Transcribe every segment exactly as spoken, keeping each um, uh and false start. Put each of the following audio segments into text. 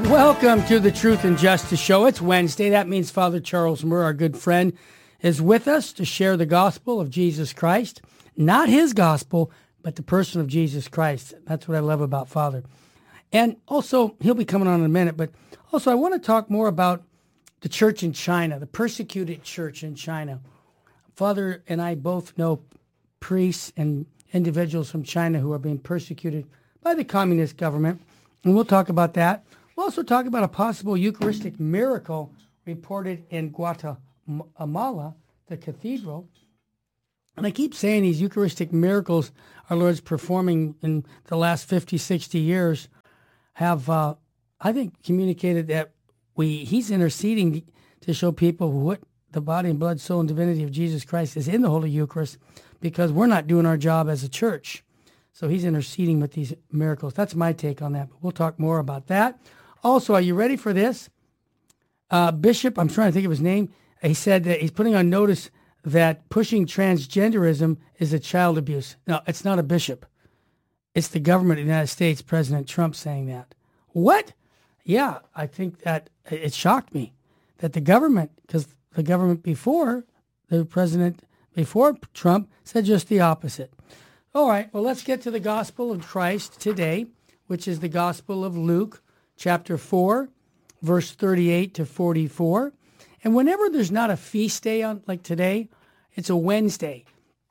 Welcome to the Truth and Justice Show. It's Wednesday. That means Father Charles Murr, our good friend, is with us to share the gospel of Jesus Christ. Not his gospel, but the person of Jesus Christ. That's what I love about Father. And also, he'll be coming on in a minute, but also I want to talk more about the church in China, the persecuted church in China. Father and I both know priests and individuals from China who are being persecuted by the communist government, and we'll talk about that. We'll also talk about a possible Eucharistic miracle reported in Guatemala, the cathedral. And I keep saying these Eucharistic miracles our Lord's performing in the last fifty, sixty years have, uh, I think, communicated that we He's interceding to show people what the body and blood, soul, and divinity of Jesus Christ is in the Holy Eucharist, because we're not doing our job as a church. So he's interceding with these miracles. That's my take on that, but we'll talk more about that. Also, are you ready for this? Uh, Bishop, I'm trying to think of his name, he said that he's putting on notice that pushing transgenderism is a child abuse. No, it's not a bishop. It's the government of the United States, President Trump, saying that. What? Yeah, I think that it shocked me that the government, because the government before, the president before Trump, said just the opposite. All right, well, let's get to the gospel of Christ today, which is the gospel of Luke, chapter four, verse thirty-eight to forty-four. And whenever there's not a feast day on like today, it's a Wednesday.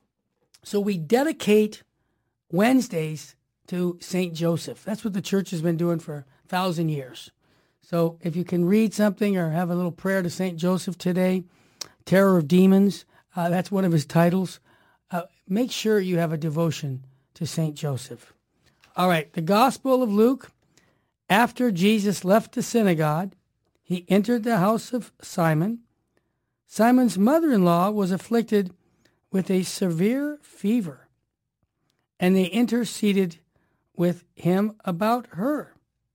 So we dedicate Wednesdays to Saint Joseph. That's what the church has been doing for a thousand years. So if you can read something or have a little prayer to Saint Joseph today, Terror of Demons, uh, that's one of his titles. Uh, make sure you have a devotion to Saint Joseph. All right, the Gospel of Luke. After Jesus left the synagogue, he entered the house of Simon. Simon's mother-in-law was afflicted with a severe fever, and they interceded with him about her.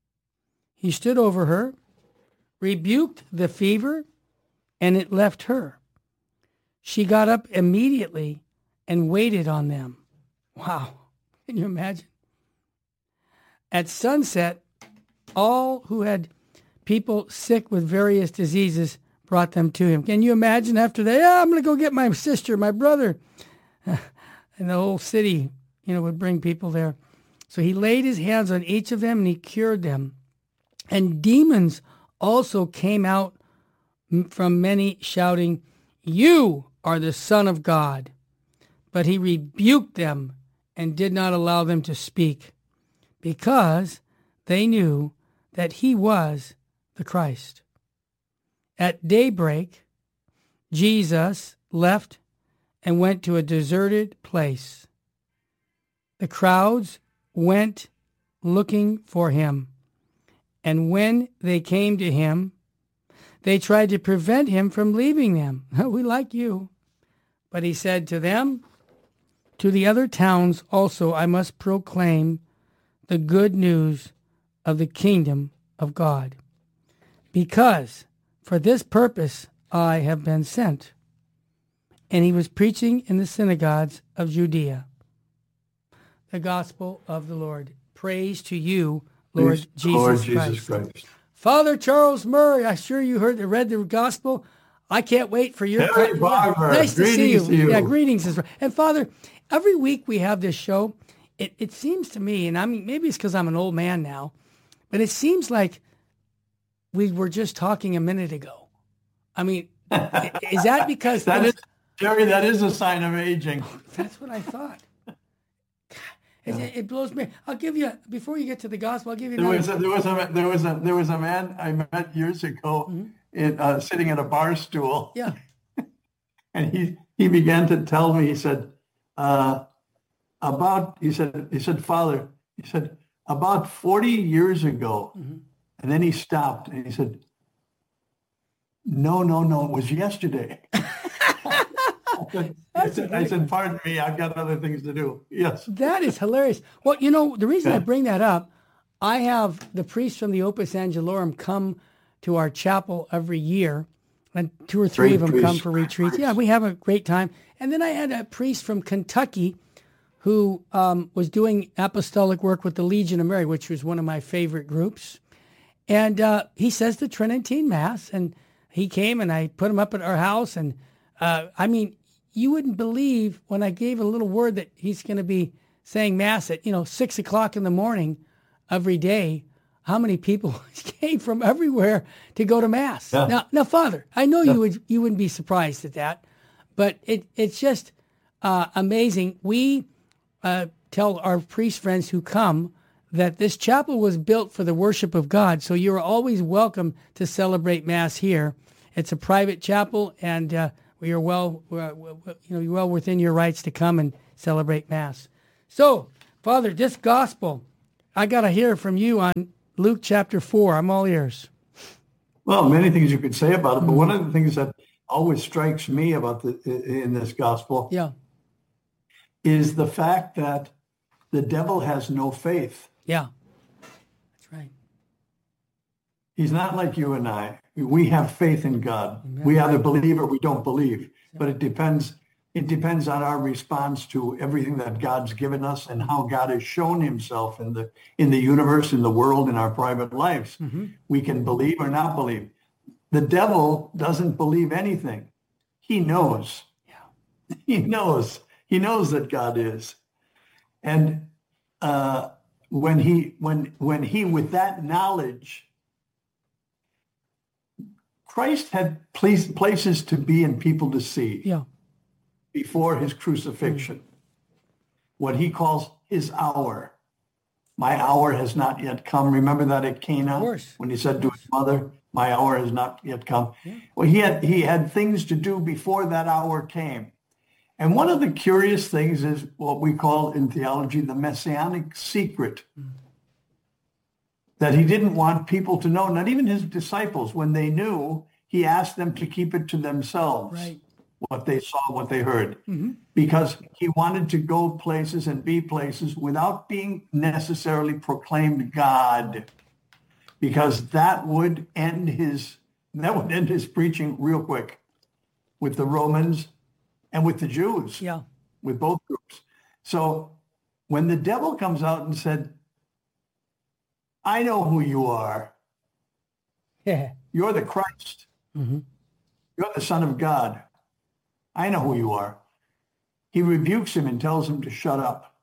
He stood over her, rebuked the fever, and it left her. She got up immediately and waited on them. Wow, can you imagine? At sunset, all who had people sick with various diseases brought them to him. Can you imagine after that? Yeah, I'm going to go get my sister, my brother. And the whole city, you know, would bring people there. So he laid his hands on each of them and he cured them. And demons also came out from many, shouting, "You are the Son of God." But he rebuked them and did not allow them to speak, because they knew that he was the Christ. At daybreak, Jesus left and went to a deserted place. The crowds went looking for him, and when they came to him, they tried to prevent him from leaving them. We like you. But he said to them, "To the other towns also I must proclaim the good news of the kingdom of God, because for this purpose I have been sent." And he was preaching in the synagogues of Judea. The gospel of the Lord. Praise to you, Lord, Praise Jesus, Lord Christ. Jesus Christ. Father Charles Murray, I'm sure you heard read the gospel. I can't wait for your Hey, Barbara. Nice to see you. Greetings to you. Yeah, greetings. And Father, every week we have this show. It, it seems to me, and I mean, maybe it's because I'm an old man now, but it seems like we were just talking a minute ago. I mean, is that because... that is, Jerry, that is a sign of aging. That's what I thought. It, it blows me. I'll give you, before you get to the gospel, I'll give you There another... was a, there was a there was a there was a man I met years ago, mm-hmm. in, uh, sitting at a bar stool. Yeah. And he he began to tell me. He said, uh, about he said he said Father, he said about forty years ago, mm-hmm. and then he stopped and he said, "No, no, no, it was yesterday." I said, I said, I said, "Pardon me, I've got other things to do." Yes. That is hilarious. Well, you know, the reason yeah. I bring that up, I have the priests from the Opus Angelorum come to our chapel every year, and two or three great of them priest. come for retreats. Yeah, we have a great time. And then I had a priest from Kentucky who um, was doing apostolic work with the Legion of Mary, which was one of my favorite groups. And uh, he says the Tridentine Mass, and he came and I put him up at our house. And uh, I mean, you wouldn't believe when I gave a little word that he's going to be saying Mass at, you know, six o'clock in the morning every day, how many people came from everywhere to go to Mass. Yeah. Now, now, Father, I know yeah. you would you wouldn't be surprised at that, but it it's just uh, amazing. We uh, tell our priest friends who come that this chapel was built for the worship of God, so you're always welcome to celebrate Mass here. It's a private chapel, and uh, we are well, uh, you know, you're well within your rights to come and celebrate Mass. So, Father, this gospel, I got to hear from you on Luke chapter four. I'm all ears. Well, many things you could say about it, but mm-hmm. one of the things that always strikes me about the in this gospel yeah. is the fact that the devil has no faith. Yeah, that's right. He's not like you and I. We have faith in God. Amen. We either believe or we don't believe, yeah. but it depends. It depends on our response to everything that God's given us and how God has shown himself in the in the universe, in the world, in our private lives. Mm-hmm. We can believe or not believe. The devil doesn't believe anything. He knows. Yeah. He knows. He knows that God is. And uh, when he when when he with that knowledge, Christ had place, places to be and people to see. Yeah. Before his crucifixion, mm. what he calls his hour. My hour has not yet come. Remember that at Cana when he said to his mother, my hour has not yet come. Yeah. Well, he had he had things to do before that hour came. And one of the curious things is what we call in theology the messianic secret. Mm. That he didn't want people to know, not even his disciples. When they knew, he asked them to keep it to themselves. Right. What they saw, what they heard, mm-hmm. because he wanted to go places and be places without being necessarily proclaimed God, because that would end his that would end his preaching real quick with the Romans and with the Jews, yeah, with both groups. So when the devil comes out and said, "I know who you are. Yeah, you're the Christ. Mm-hmm. You're the Son of God. I know who you are." He rebukes him and tells him to shut up.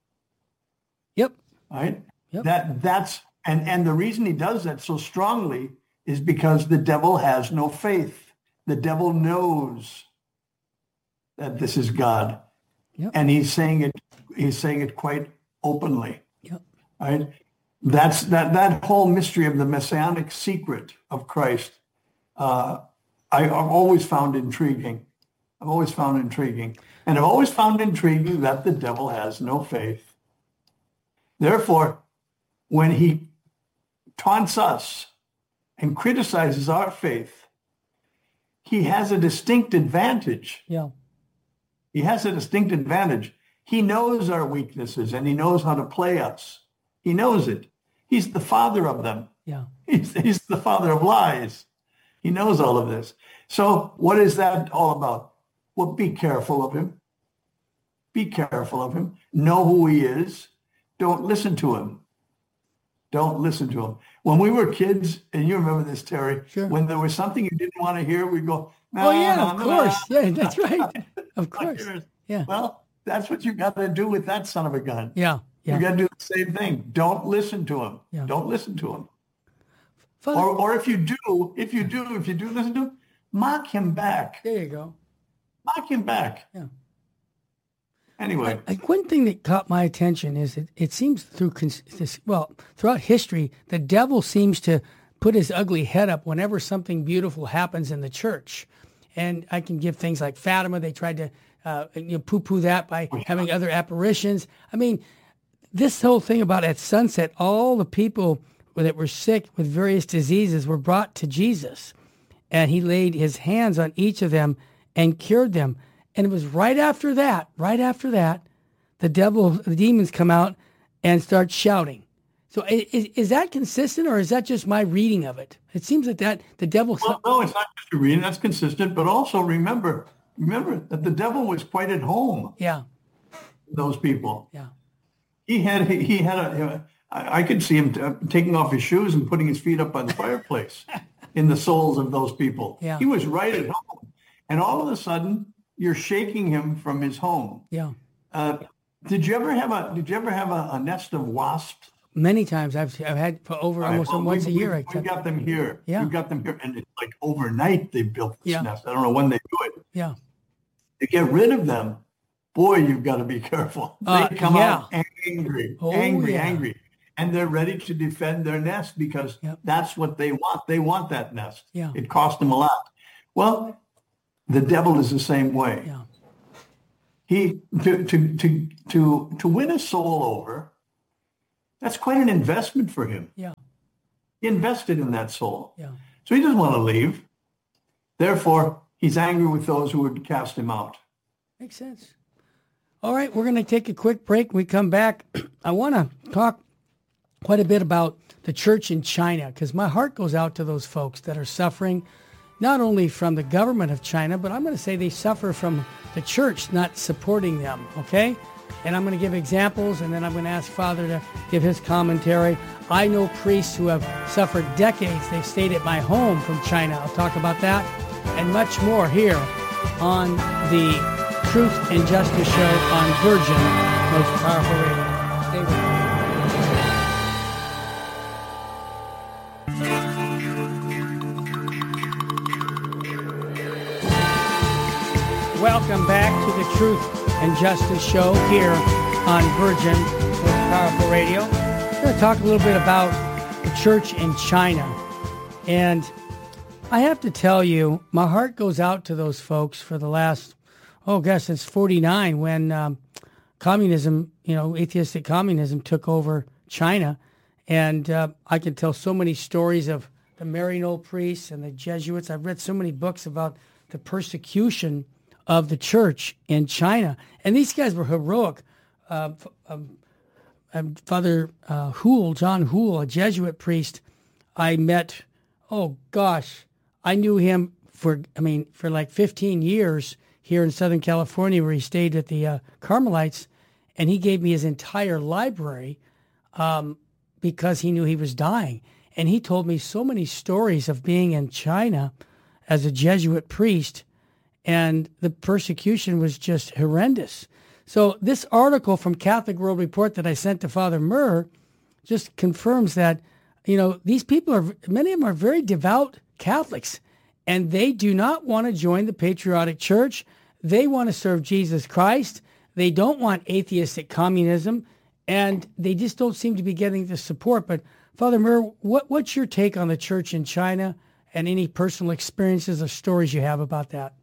Yep. Right? Yep. That that's and, and the reason he does that so strongly is because the devil has no faith. The devil knows that this is God. Yep. And he's saying it he's saying it quite openly. Yep. Right? That's that that whole mystery of the messianic secret of Christ, uh, I, I've always found intriguing. I've always found intriguing. And I've always found intriguing that the devil has no faith. Therefore, when he taunts us and criticizes our faith, he has a distinct advantage. Yeah. He has a distinct advantage. He knows our weaknesses and he knows how to play us. He knows it. He's the father of them. Yeah. He's, he's the father of lies. He knows all of this. So what is that all about? Well, be careful of him. Be careful of him. Know who he is. Don't listen to him. Don't listen to him. When we were kids, and you remember this, Terry, sure. when there was something you didn't want to hear, we'd go, no, oh, yeah, no, of no, course. no. Yeah, that's right. Of course. Yeah. Well, that's what you got to do with that son of a gun. Yeah. Yeah. You got to do the same thing. Don't listen to him. Yeah. Don't listen to him. Father, or, or if you do, if you do, if you do listen to him, mock him back. There you go. Mock him back. Yeah. Anyway, I, I, one thing that caught my attention is that it seems through this, well, throughout history, the devil seems to put his ugly head up whenever something beautiful happens in the church. And I can give things like Fatima. They tried to uh, you know, poo-poo that by having other apparitions. I mean, this whole thing about at sunset, all the people that were sick with various diseases were brought to Jesus. And he laid his hands on each of them and cured them. And it was right after that, right after that, the devil, the demons come out and start shouting. So is, is that consistent, or is that just my reading of it? It seems that, that the devil... Well, no, it's not just your reading. That's consistent. But also remember, remember that the devil was quite at home. Yeah. Those people. Yeah. He had he had a, I, I could see him t- taking off his shoes and putting his feet up by the fireplace in the souls of those people. Yeah. He was right at home. And all of a sudden, you're shaking him from his home. Yeah. Uh, did you ever have a Did you ever have a, a nest of wasps? Many times I've I've had for over Right, almost well, once we, a year. We, I we got them here. Yeah. We got them here, and it's like overnight they built this Yeah. nest. I don't know when they do it. Yeah. To get rid of them, boy, you've got to be careful. They Uh, come yeah. out angry, Oh, angry, yeah. angry, and they're ready to defend their nest because Yep. that's what they want. They want that nest. Yeah. It cost them a lot. Well, the devil is the same way. Yeah. He to to to to to win a soul over. That's quite an investment for him. Yeah. He invested in that soul. Yeah. So he doesn't want to leave. Therefore, he's angry with those who would cast him out. Makes sense. All right, we're going to take a quick break. When we come back, I want to talk quite a bit about the church in China, because my heart goes out to those folks that are suffering, not only from the government of China, but I'm going to say they suffer from the church not supporting them, okay? And I'm going to give examples, and then I'm going to ask Father to give his commentary. I know priests who have suffered decades. They've stayed at my home from China. I'll talk about that and much more here on the Truth and Justice Show on Virgin, Most Powerful Radio. Stay with us. Welcome back to the Truth and Justice Show here on Virgin, Most Powerful Radio. We're going to talk a little bit about the church in China. And I have to tell you, my heart goes out to those folks for the last, oh gosh, since forty-nine when um, communism, you know, atheistic communism took over China. And uh, I can tell so many stories of the Maryknoll priests and the Jesuits. I've read so many books about the persecution of the church in China. And these guys were heroic. Uh, um, um, Father uh, Houle, John Houle, a Jesuit priest, I met, oh gosh, I knew him for, I mean, for like fifteen years here in Southern California, where he stayed at the uh, Carmelites, and he gave me his entire library um, because he knew he was dying. And he told me so many stories of being in China as a Jesuit priest, and the persecution was just horrendous. So this article from Catholic World Report that I sent to Father Murr just confirms that, you know, these people are, many of them are very devout Catholics, and they do not want to join the patriotic church. They want to serve Jesus Christ. They don't want atheistic communism, and they just don't seem to be getting the support. But Father Murr, what, what's your take on the church in China and any personal experiences or stories you have about that?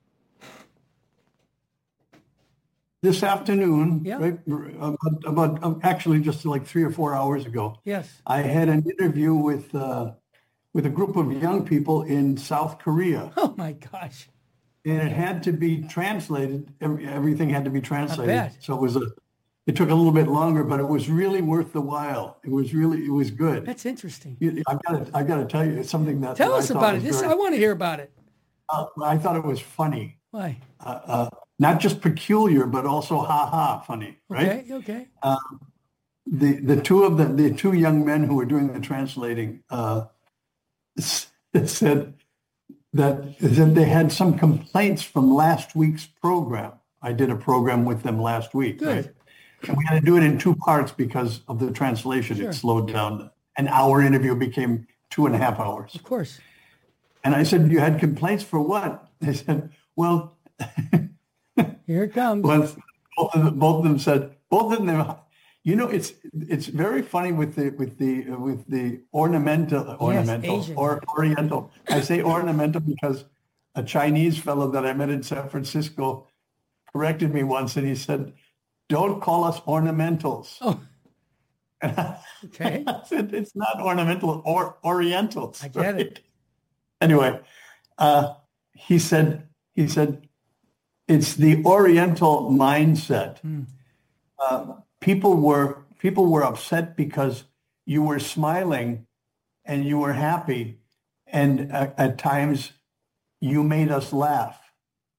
This afternoon, Yeah. right, about, about um, actually just like three or four hours ago, Yes. I had an interview with uh, with a group of young people in South Korea, Oh my gosh. and it had to be translated. Every, everything had to be translated, bet. so it was a. It took a little bit longer, but it was really worth the while. It was really, it was good. That's interesting. You- I've got to, I've got to tell you, it's something that Tell that I us thought about it. was This very- I want to hear about it. uh, I thought it was funny, Why? uh, uh, not just peculiar, but also ha ha funny, right? Okay, okay. the the two of them, the two young men who were doing the translating, uh, s- said that said they had some complaints from last week's program. I did a program with them last week, Good. right? And we had to do it in two parts because of the translation. Sure. It slowed down. An hour interview became two and a half hours. Of course. And I said, "You had complaints for what?" They said, "Well." Here it comes. Well, both of them, both of them said, both of them, you know, it's it's very funny with the with the uh, with the ornamental ornamental Asian. or oriental. I say ornamental because a Chinese fellow that I met in San Francisco corrected me once, and he said, "Don't call us ornamentals." Oh, And I, okay. I said, "It's not ornamental or orientals." I get it. Anyway, uh, he said he said. It's the Oriental mindset. Mm. Uh, people were people were upset because you were smiling and you were happy, and at, at times you made us laugh.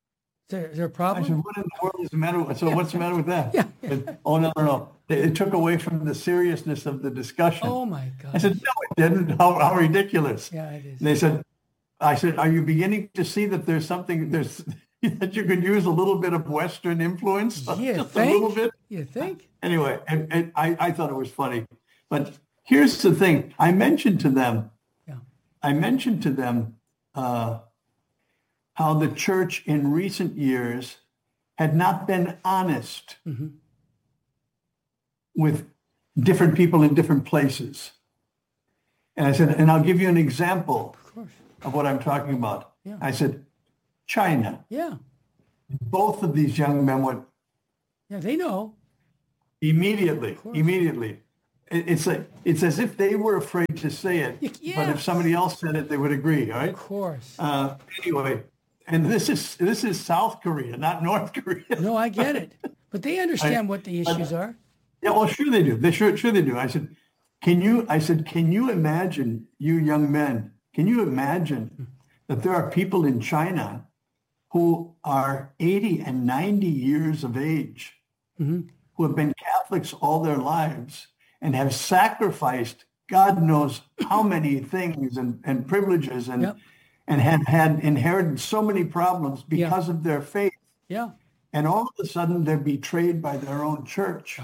there, is there a I problem? said, what in the world is the matter with, so what's the matter with that? Yeah. But, oh, no, no, no. It, it took away from the seriousness of the discussion. Oh my God. I said, no, it didn't. How, how ridiculous. Yeah, it is. And they said, I said, are you beginning to see that there's something, there's that you could use a little bit of Western influence? You Just think? a little bit. You think? Anyway, and, and I, I thought it was funny. But here's the thing. I mentioned to them, Yeah. I mentioned to them uh, how the church in recent years had not been honest Mm-hmm. with different people in different places. And I said, and I'll give you an example Of course. of what I'm talking about. Yeah. I said, China. Yeah. Both of these young men went Yeah, they know. immediately, course. immediately. It- It's like, it's as if they were afraid to say it, Y- but if yes. somebody else said it, they would agree, all right? Of course. Uh, anyway, and this is this is South Korea, not North Korea. No, I get it. But they understand what the issues are. Yeah, well, sure they do. They sure sure they do. I said, can you? I said, can you imagine, you young men? Can you imagine that there are people in China who are eighty and ninety years of age, Mm-hmm. who have been Catholics all their lives and have sacrificed God knows how many things and, and privileges and Yep. and have had inherited so many problems because of their faith. Yeah. And all of a sudden they're betrayed by their own church.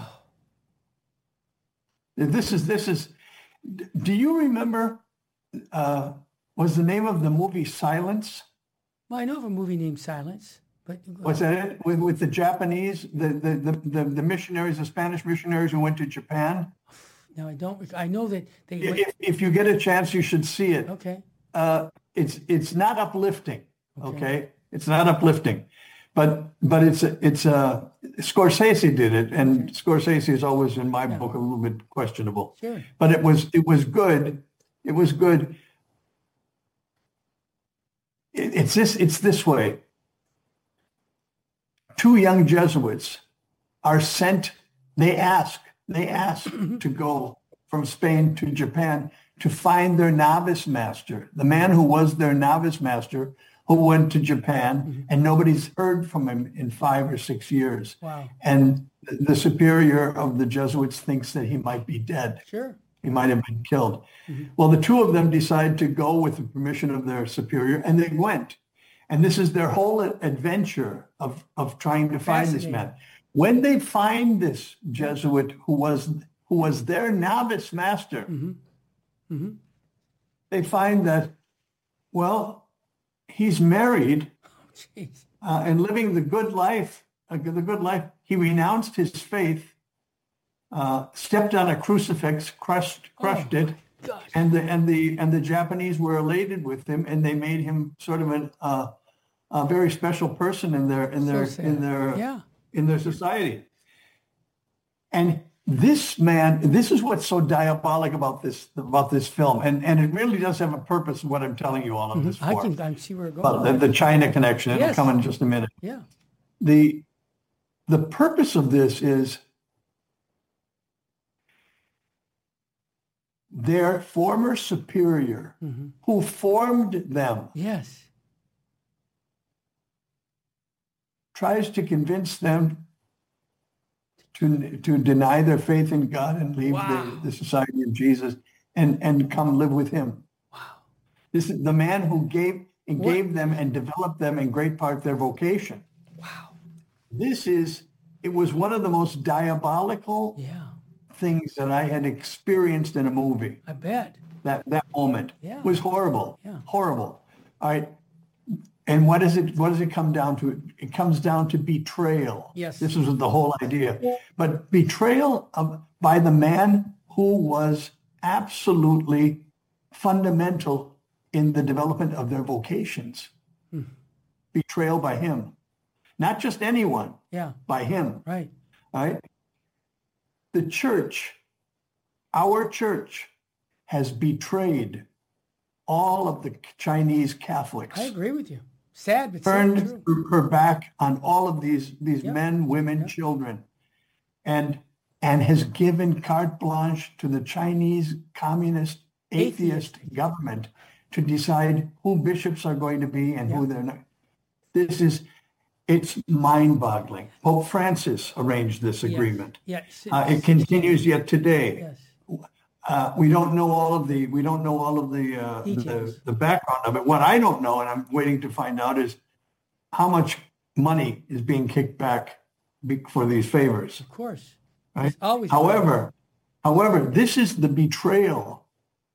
This is, this is, do you remember, uh, was the name of the movie Silence? Well, I know of a movie named Silence, but Was that it? With, with the Japanese, the, the, the, the, the missionaries, the Spanish missionaries who went to Japan? no, I don't. rec- I know that they went. If, if you get a chance, you should see it. Okay. Uh, it's, it's not uplifting, Okay. okay? It's not uplifting. But but it's a, it's a Scorsese did it, and Scorsese is always in my book a little bit questionable. Sure. But it was it was good. It was good. It, it's this it's this way. Two young Jesuits are sent. They ask they ask to go from Spain to Japan to find their novice master, the man who was their novice master, who went to Japan, and nobody's heard from him in five or six years. Wow. And the the superior of the Jesuits thinks that he might be dead. Sure. He might have been killed. Well, the two of them decide to go with the permission of their superior, and they went. And this is their whole adventure of, of trying to find this man. When they find this Jesuit who was who was their novice master, Mm-hmm. Mm-hmm. they find that, well, he's married Jeez. uh, and living the good life, uh, the good life. He renounced his faith, uh, stepped on a crucifix, crushed, crushed Oh, it, gosh. and the and the and the Japanese were elated with him, and they made him sort of an uh, a very special person in their in their So sad. in their Yeah. in their society. And this man, this is what's so diabolic about this about this film, and and it really does have a purpose. What I'm telling you all of this I for. can. I see where it goes. Well, the, the China connection. It'll Yes. come in just a minute. Yeah. The the purpose of this is their former superior Mm-hmm. who formed them Yes. tries to convince them to to deny their faith in God and leave Wow. the, the society of Jesus and and come live with him. Wow. This is the man who gave and What? gave them and developed them in great part their vocation. Wow. This is it was one of the most diabolical Yeah. things that I had experienced in a movie. I bet. That that moment Yeah. was horrible. Yeah. Horrible. All right. And what is it? What does it come down to? It comes down to betrayal. Yes. This is the whole idea. But betrayal of, by the man who was absolutely fundamental in the development of their vocations. Hmm. Betrayal by him, not just anyone, Yeah. by him. Right. All right. The church, our church, has betrayed all of the Chinese Catholics. I agree with you. Sad, but so Turned true. her back on all of these these Yep. men, women, Yep. children, and and has given carte blanche to the Chinese communist atheist, Atheist. government to decide who bishops are going to be and who Yep. they're not. This is It's mind-boggling. Pope Francis arranged this Yes. agreement. Yes. Uh, it continues yet today. Yes. Uh, we don't know all of the we don't know all of the, uh, the Details. the background of it. What I don't know, and I'm waiting to find out, is how much money is being kicked back be- for these favors. Of course. Right? It's always However, however, this is the betrayal,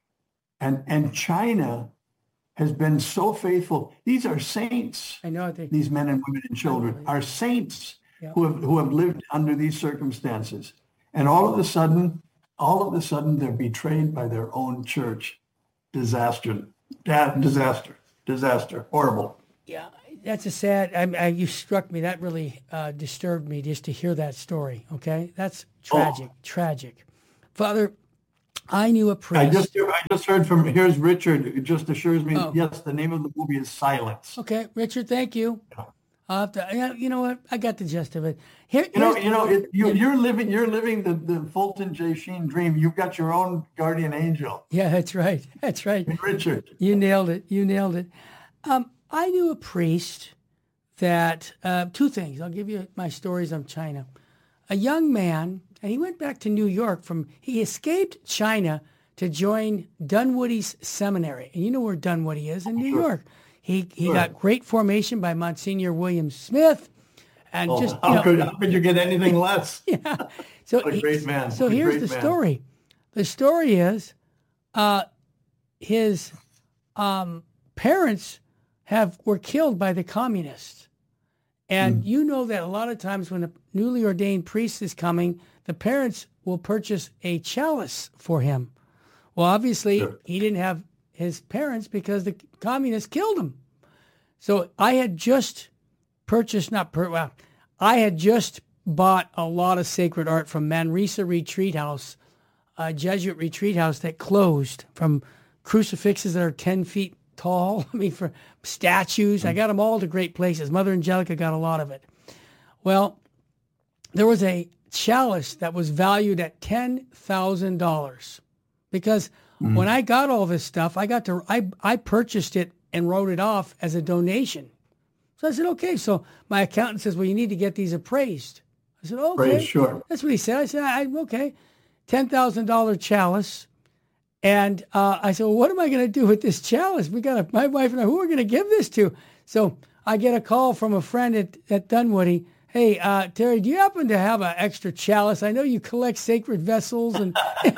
and and China has been so faithful. These are saints. I know they. These men and women and children are saints Yeah. who have who have lived under these circumstances, and all of a sudden, all of a sudden, they're betrayed by their own church. Disaster, da- disaster, disaster, horrible. Yeah, that's a sad. I, I, you struck me. That really uh, disturbed me just to hear that story. Okay, that's tragic, Oh. tragic. Father, I knew a I priest. just I just heard from here's Richard. It just assures me. Oh. Yes, the name of the movie is Silence. Okay, Richard, thank you. I'll have to, yeah, you know what? I got the gist of it. Here, You know, here's- you know, it, you, you're living you're living the, the Fulton J. Sheen dream. You've got your own guardian angel, yeah, that's right. That's right. Richard. You nailed it. You nailed it. Um, I knew a priest that, uh, two things. I'll give you my stories on China. A young man, and he went back to New York from, he escaped China to join Dunwoody's seminary. And you know where Dunwoody is in New York. He he Sure. got great formation by Monsignor William Smith. And Oh, just, you how know, could how could you get anything less? yeah. So What a he- great man. So What a here's great the man. story. The story is, uh, his um, parents have were killed by the communists, and Hmm. you know that a lot of times when a newly ordained priest is coming, the parents will purchase a chalice for him. Well, obviously Sure. he didn't have his parents because the communists killed him. So I had just purchased, not per, well, I had just bought a lot of sacred art from Manresa Retreat House, a Jesuit retreat house that closed, from crucifixes that are ten feet tall. I mean, for statues. I got them all to great places. Mother Angelica got a lot of it. Well, there was a chalice that was valued at ten thousand dollars because Mm-hmm. when I got all this stuff, I got to, I, I purchased it and wrote it off as a donation. So I said, okay. So my accountant says, well, you need to get these appraised. I said, okay. Praise, sure. That's what he said. I said, I, okay, ten thousand dollars chalice. And uh, I said, well, what am I going to do with this chalice? We got a, my wife and I, who are we going to give this to? So I get a call from a friend at, at Dunwoody. Hey, uh, Terry, do you happen to have an extra chalice? I know you collect sacred vessels. And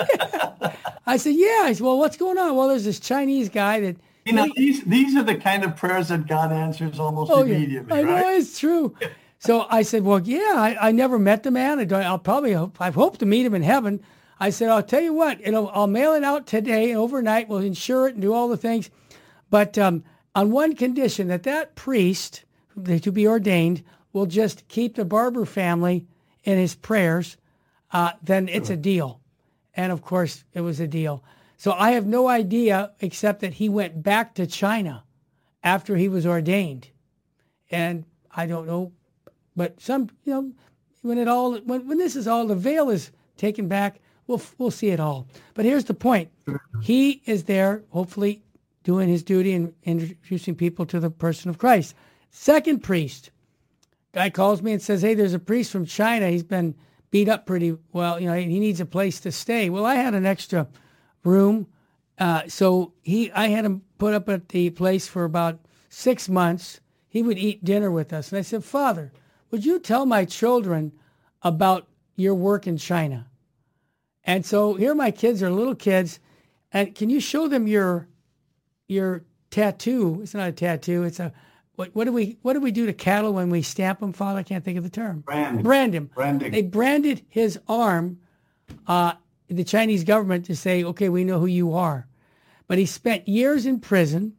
I said, yeah. I said, well, what's going on? Well, there's this Chinese guy that, You know, these these are the kind of prayers that God answers almost oh, yeah, immediately, I know right? it's true. So I said, well, yeah, I, I never met the man. I don't, I'll probably, hope, I hope to meet him in heaven. I said, I'll tell you what, you know, I'll mail it out today and overnight. We'll insure it and do all the things. But um, on one condition, that that priest, to be ordained, will just keep the Barber family in his prayers, uh, then it's a deal. And of course, it was a deal. So I have no idea except that he went back to China after he was ordained. And I don't know, but some, you know, when it all, when, when this is all, the veil is taken back, we'll, we'll see it all. But here's the point. He is there, hopefully doing his duty and introducing people to the person of Christ. Second priest, guy calls me and says, hey, there's a priest from China. He's been beat up pretty well. You know, he needs a place to stay. Well, I had an extra room. Uh, so he, I had him put up at the place for about six months. He would eat dinner with us. And I said, Father, would you tell my children about your work in China? And so here my kids are little kids. And can you show them your, your tattoo? It's not a tattoo. It's a, what, what do we, what do we do to cattle when we stamp them, Father? I can't think of the term. Branding. Brand him. Branding. They branded his arm, uh, the Chinese government, to say, okay, we know who you are. But he spent years in prison,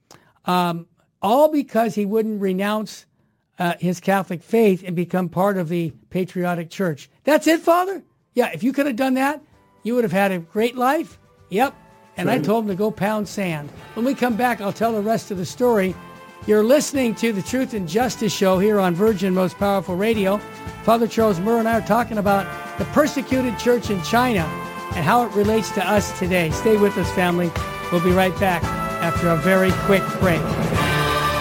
um, all because he wouldn't renounce uh, his Catholic faith and become part of the patriotic church. That's it, Father? Yeah, if you could have done that, you would have had a great life. Yep. And I told him to go pound sand. When we come back, I'll tell the rest of the story. You're listening to the Truth and Justice Show here on Virgin Most Powerful Radio. Father Charles Murr and I are talking about the persecuted church in China and how it relates to us today. Stay with us, family. We'll be right back after a very quick break.